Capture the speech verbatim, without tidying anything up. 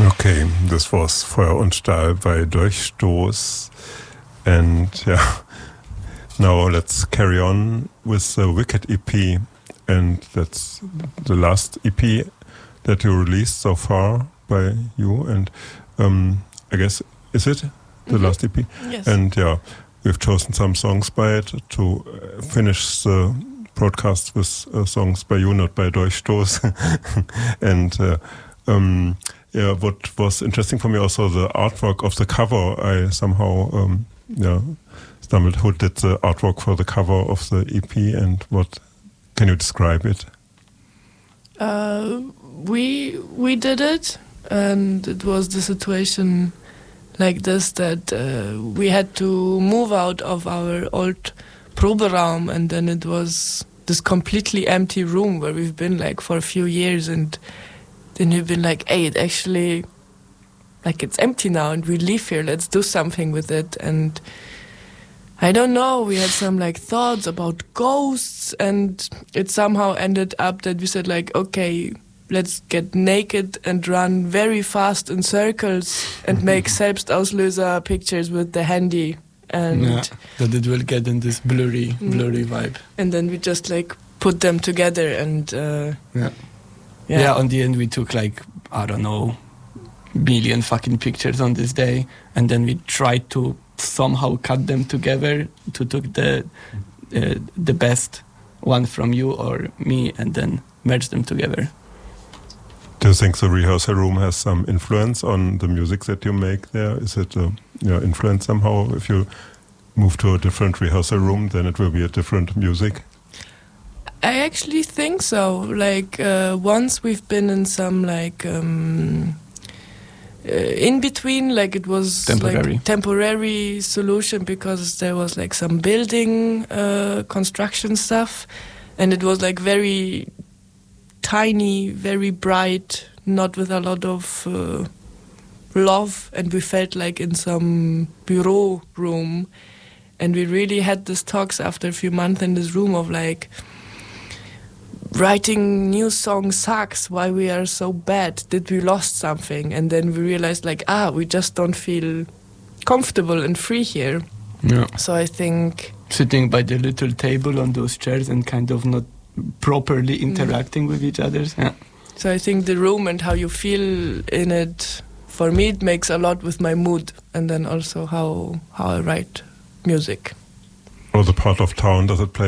Okay, this was Feuer und Stahl by Durchstoß. And yeah, now let's carry on with the Wicked E P. And that's the last E P that you released so far by you. And um, I guess, is it the mm-hmm. last E P? Yes. And yeah, we've chosen some songs by it to finish the broadcast with uh, songs by you, not by Durchstoß. And uh, um, yeah, what was interesting for me also the artwork of the cover. I somehow um, yeah stumbled who did the artwork for the cover of the E P, and what can you describe it? Uh, we we did it, and it was the situation like this that uh, we had to move out of our old Proberaum, and then it was this completely empty room where we've been like for a few years, and then we've been like, hey, it actually, like it's empty now and we live here, let's do something with it. And I don't know, we had some like thoughts about ghosts, and it somehow ended up that we said like, okay, let's get naked and run very fast in circles and make Selbstauslöser pictures with the handy. And yeah, that it will get in this blurry, blurry vibe. And then we just like put them together and uh, yeah. yeah. Yeah, on the end we took like, I don't know, million fucking pictures on this day, and then we tried to somehow cut them together to take the uh, the best one from you or me and then merge them together. Do you think the rehearsal room has some influence on the music that you make there? Is it a yeah, influence somehow? If you move to a different rehearsal room, then it will be a different music? I actually think so. Like uh, once we've been in some like um, uh, in between, like it was temporary. like temporary solution because there was like some building uh, construction stuff, and it was like very tiny, very bright, not with a lot of uh, love, and we felt like in some bureau room, and we really had these talks after a few months in this room of like, writing new songs sucks, why we are so bad, did we lost something? And then we realized like, ah, we just don't feel comfortable and free here. Yeah. So I think sitting by the little table on those chairs and kind of not properly interacting mm. with each other. Yeah. So I think the room and how you feel in it, for me it makes a lot with my mood, and then also how how I write music. Or the part of town, does it play